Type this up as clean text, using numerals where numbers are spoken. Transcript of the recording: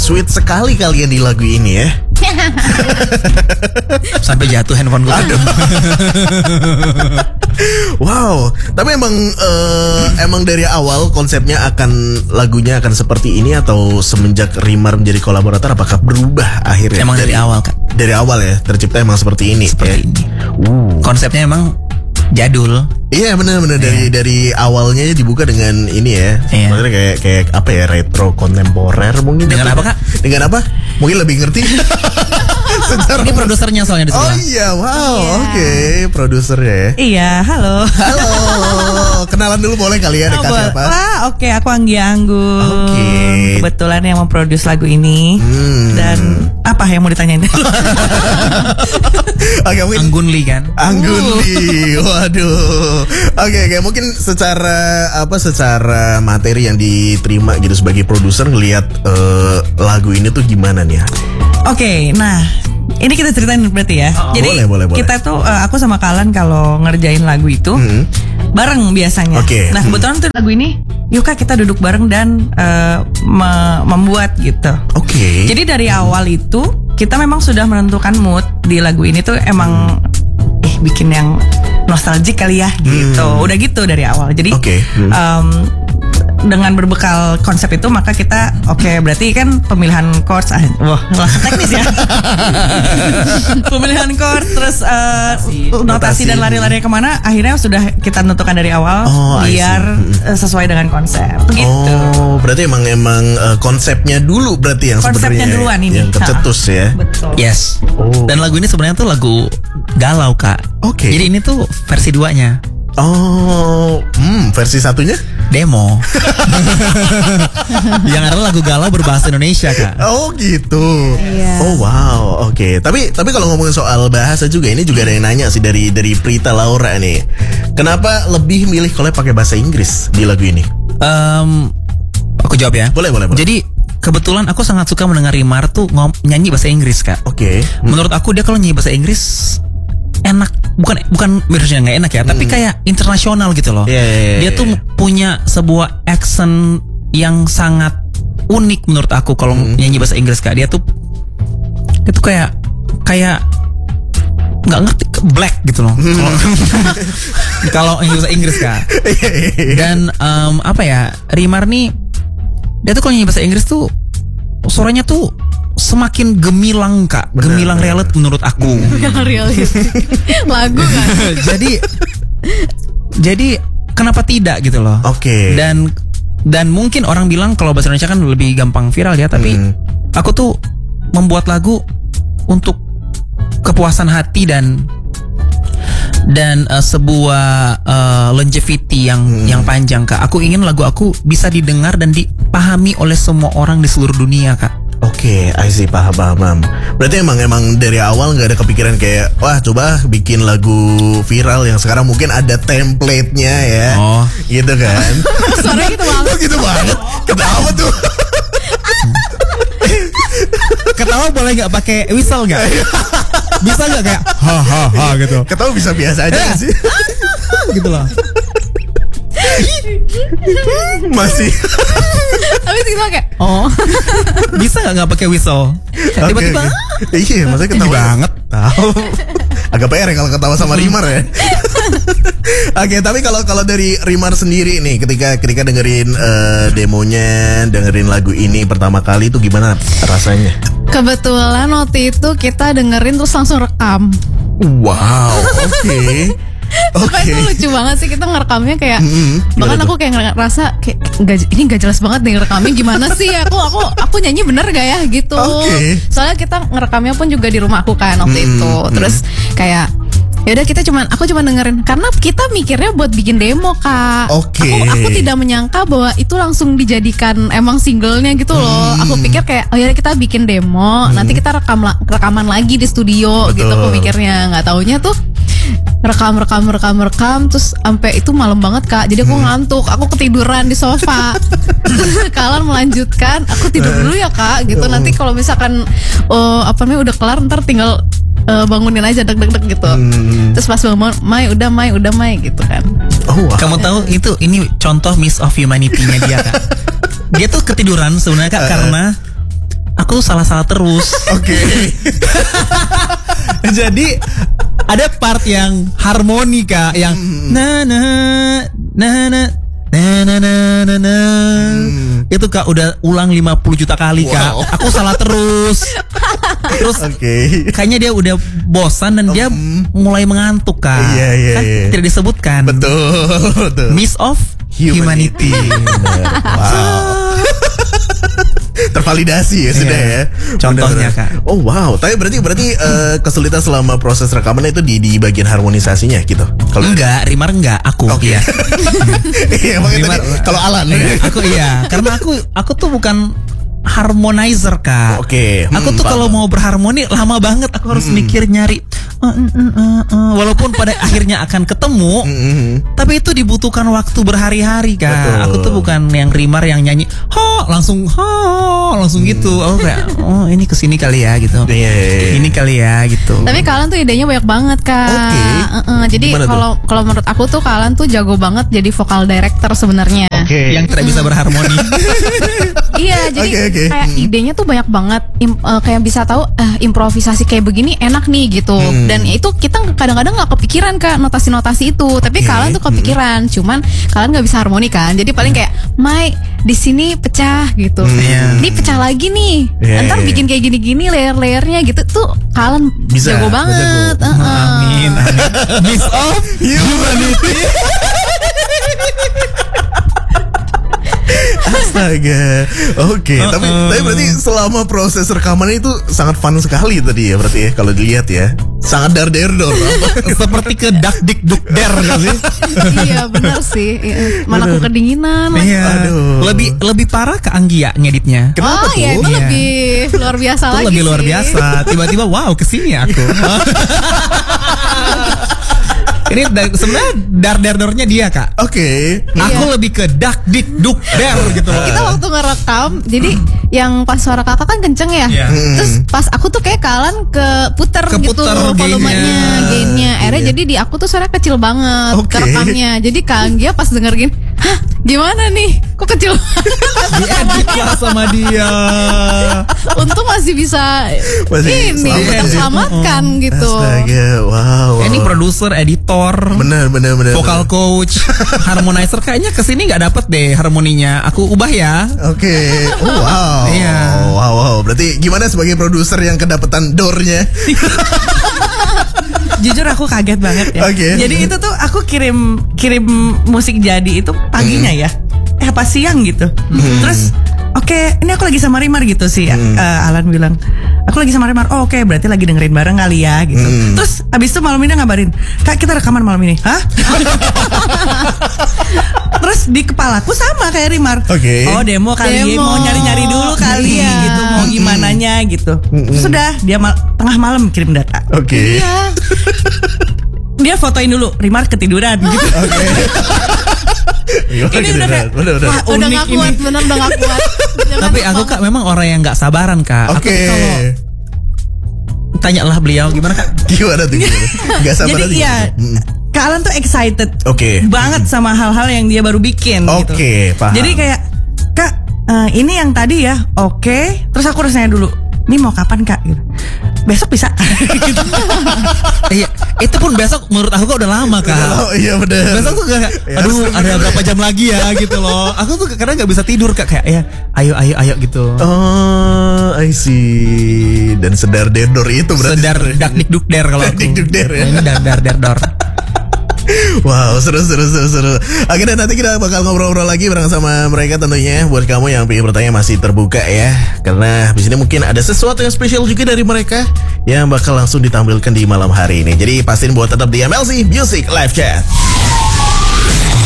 Sweet sekali kalian di lagu ini ya. Sampai jatuh handphone gue. Wow, tapi emang dari awal konsepnya lagunya akan seperti ini atau semenjak Rimar menjadi kolaborator apakah berubah akhirnya? Emang dari awal Kak. Dari awal ya, tercipta emang seperti ini. Seperti ini. Konsepnya emang jadul. Iya benar-benar dari awalnya dibuka dengan ini ya. Maksudnya kayak apa ya, retro kontemporer mungkin. Dengan apa Kak? Dengan apa? Mungkin lebih ngerti. Ini produsernya soalnya di sebelah. Oh iya, wow, oke, produsernya ya. Iya, halo. Halo, kenalan dulu boleh kali ya, dekat siapa? Wah, oke, aku Anggi Anggun. Oke. Kebetulan yang memproduce lagu ini. Dan apa yang mau ditanyain? Oke, mungkin Anggun Lee kan? Anggun Lee, waduh. Oke, mungkin secara materi yang diterima gitu sebagai produser ngelihat lagu ini tuh gimana nih ya? Oke, nah ini kita ceritain berarti ya. Jadi boleh. kita tuh aku sama Kalan kalau ngerjain lagu itu bareng biasanya. Oke. Nah kebetulan tuh lagu ini, yuk Kak kita duduk bareng dan membuat gitu. Oke. Jadi dari awal itu kita memang sudah menentukan mood di lagu ini tuh emang bikin yang nostalgic kali ya gitu. Udah gitu dari awal. Jadi dengan berbekal konsep itu maka kita berarti kan pemilihan chords langsung teknis ya. Pemilihan chords terus notasi dan lari-lari kemana akhirnya sudah kita tentukan dari awal biar sesuai dengan konsep gitu. Oh, berarti emang konsepnya dulu berarti yang konsepnya sebenarnya duluan ini yang tercetus ya. Betul. Yes. Dan lagu ini sebenarnya tuh lagu galau Kak. Oke. Jadi ini tuh versi 2-nya. Oh, versi satunya? Demo. Yang ada lagu galau berbahasa Indonesia Kak. Oh gitu. Iya. Oh wow, oke. Tapi kalau ngomongin soal bahasa juga, ini juga ada yang nanya sih dari Prita Laura nih. Kenapa lebih milih collab pakai bahasa Inggris di lagu ini? Aku jawab ya. Boleh. Jadi kebetulan aku sangat suka mendengar Rimar tuh nyanyi bahasa Inggris Kak. Oke. Menurut aku dia kalau nyanyi bahasa Inggris enak, bukan harusnya nggak enak ya, tapi kayak internasional gitu loh. Dia tuh punya sebuah accent yang sangat unik menurut aku kalau nyanyi bahasa Inggris Kak. Dia tuh kayak nggak ngerti black gitu loh. Kalau bahasa Inggris Kak. Dan Rimar nih dia tuh kalau nyanyi bahasa Inggris tuh suaranya tuh semakin gemilang Kak. Gemilang realit menurut aku. Realit lagu kan. Jadi kenapa tidak gitu loh. Oke. Dan mungkin orang bilang kalau bahasa Indonesia kan lebih gampang viral ya, tapi aku tuh membuat lagu untuk kepuasan hati dan sebuah longevity yang panjang Kak. Aku ingin lagu aku bisa didengar dan dipahami oleh semua orang di seluruh dunia Kak. Oke, I see, paham. Berarti emang dari awal nggak ada kepikiran kayak wah coba bikin lagu viral yang sekarang mungkin ada template-nya ya, gitu kan? Suaranya gitu banget. Gitu banget. Ketawa tuh. Ketawa boleh nggak pakai whistle nggak? Bisa nggak kayak ha gitu? Ketawa bisa biasa aja gak sih? Gitu loh. Masih. Tapi kita kayak Bisa nggak pakai whistle? Tiba-tiba. Iya, maksudnya ketawa banget. Tahu. Agak PR ya kalau ketawa sama Rimar ya. Oke, tapi kalau dari Rimar sendiri nih, ketika dengerin demonya, dengerin lagu ini pertama kali itu gimana rasanya? kebetulan waktu itu kita dengerin terus langsung rekam. Wow, oke. Sumpah itu lucu banget sih, kita ngerekamnya kayak bahkan aku kayak ngerasa kayak ini gak jelas banget nih ngerekamnya gimana sih, aku nyanyi bener gak ya gitu. Soalnya kita ngerekamnya pun juga di rumah aku kan waktu itu. Terus kayak yaudah aku cuma dengerin karena kita mikirnya buat bikin demo Kak. Aku tidak menyangka bahwa itu langsung dijadikan emang singlenya gitu loh. Aku pikir kayak oh ya kita bikin demo, nanti kita rekaman lagi di studio. Betul. Gitu aku mikirnya, nggak taunya tuh rekam terus sampai itu malam banget Kak. Jadi aku ngantuk, aku ketiduran di sofa. Kalian melanjutkan, aku tidur dulu ya Kak gitu. Nanti kalau misalkan udah kelar ntar tinggal bangunin aja deg gitu. Terus pas bangun, Mai udah Mai gitu kan. Kamu tahu ini contoh Miss of Humanity-nya dia Kak. Dia tuh ketiduran sebenarnya Kak karena aku salah terus. Oke. Jadi ada part yang harmonika yang na na na na na na na na. Itu Kak udah ulang 50 juta kali Kak. Aku salah terus. Terus kayaknya dia udah bosan dan dia mulai mengantuk Kak. Kan tidak disebutkan. Betul. Miss of Humanity. Wow. Tervalidasi ya sudah ya. Contohnya Kak. Oh wow. Tapi berarti kesulitan selama proses rekaman itu di bagian harmonisasinya gitu. Kalau Rimar enggak, aku iya. Iya makanya kalau Alan ya. Aku iya, karena aku tuh bukan harmonizer Kak. Aku tuh kalau mau berharmoni lama banget, aku harus mikir nyari. Walaupun pada akhirnya akan ketemu, tapi itu dibutuhkan waktu berhari-hari Kak. Betul. Aku tuh bukan yang Rimar yang nyanyi langsung gitu. Aku kayak ini kesini kali ya gitu. Ini kali ya gitu. Tapi kalian tuh idenya banyak banget Kak. Jadi kalau menurut aku tuh kalian tuh jago banget jadi vokal director sebenarnya. Yang tidak bisa berharmoni. Iya, jadi kayak idenya tuh banyak banget. Kayak bisa tahu improvisasi kayak begini enak nih gitu. Dan itu kita kadang-kadang nggak kepikiran Kak notasi-notasi itu. Tapi kalian tuh kepikiran. Cuman kalian nggak bisa harmoni kan. Jadi paling kayak Mai di sini pecah gitu. Ini pecah lagi nih. Ntar bikin kayak gini-gini layer-layernya gitu tuh kalian bisa, jago banget. Amin. Miss of Humanity. Astaga. Tapi berarti selama proses rekaman itu sangat fun sekali tadi ya berarti ya kalau dilihat ya. Sangat dar-der-dor. Seperti ke dak dik duk der kan sih? Iya benar sih. Mana aku kedinginan. Iya. Lebih parah ke Anggia ngeditnya. Kenapa tuh? Iya itu lebih luar biasa lagi. Itu lebih luar biasa. Tiba-tiba wow kesini aku. Ini sebenarnya dar-der-dornya dia Kak. Aku lebih ke dak dik duk der gitu. Kita waktu ngerekam, jadi yang pas suara kakak kan kenceng ya. Terus pas aku tuh kayak kalian keputer gitu volumenya, gainnya. Akhirnya jadi di aku tuh suara kecil banget kerekamnya. Jadi Kak Anggia pas denger gini, hah gimana nih? Kok kecil banget? Diedit lah sama dia. Untung masih bisa ini terselamatkan gitu. Astaga, wow. Ini produser, editor, bener. vocal coach, harmonizer kayaknya kesini nggak dapet deh harmoninya. Aku ubah ya. Wow. Iya. Wow. Berarti gimana sebagai produser yang kedapetan dornya? Jujur aku kaget banget ya. Jadi itu tuh aku kirim musik jadi itu paginya ya. Apa siang gitu. Terus ini aku lagi sama Rimar gitu sih. Alan bilang, aku lagi sama Rimar. Oke, berarti lagi dengerin bareng kali ya gitu. Terus abis itu malam ini ngabarin, Kak kita rekaman malam ini. Hah? Terus di kepalaku sama kayak Rimar. Oh demo kali ya, mau nyari-nyari dulu kali gitu, mau gimananya gitu. Sudah dia tengah malam kirim data. Dia fotoin dulu, Rimar ketiduran gitu. Ini udah kayak udah gak kuat, bener udah gak kuat. Tapi aku Kak memang orang yang gak sabaran Kak. Aku kalau tanyalah beliau gimana Kak? Gimana tuh? Gak sabaran. Jadi ya Kak Alan tuh excited banget sama hal-hal yang dia baru bikin gitu. Paham. Jadi kayak Kak ini yang tadi ya terus aku harus nanya dulu, ini mau kapan Kak? Gitu. Besok bisa. Iya, itu pun besok menurut aku udah lama Kak. Iya benar. Besok tuh kayak, aduh ada berapa jam lagi ya gitu loh. Aku tuh kadang nggak bisa tidur Kak, kayak ya ayo gitu. I see. Dan sedar derdor itu berarti. Sedar dak dik duk der kalau aku. Dik duk der ya. Ini dar derdor. Wow, seru. Akhirnya nanti kita bakal ngobrol-ngobrol lagi bareng sama mereka tentunya. Buat kamu yang ingin bertanya masih terbuka ya, karena di sini mungkin ada sesuatu yang spesial juga dari mereka yang bakal langsung ditampilkan di malam hari ini. Jadi pastiin buat tetap di MLC Music Live Chat.